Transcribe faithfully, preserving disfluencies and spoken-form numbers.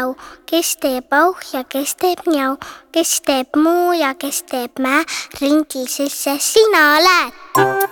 lau, kes teeb auh ja kes teeb njau, kes teeb muu ja kes teeb mä, ringil sisse sina lähed.